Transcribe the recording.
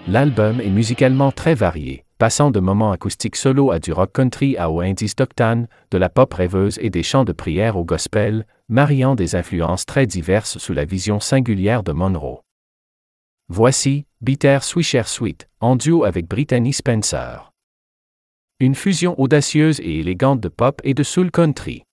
L'album est musicalement très varié, passant de moments acoustiques solo à du rock country au indie stockton, de la pop rêveuse et des chants de prière au gospel, mariant des influences très diverses sous la vision singulière de Monroe. Voici Bitter Swisher Sweet, en duo avec Brittany Spencer. Une fusion audacieuse et élégante de pop et de soul country.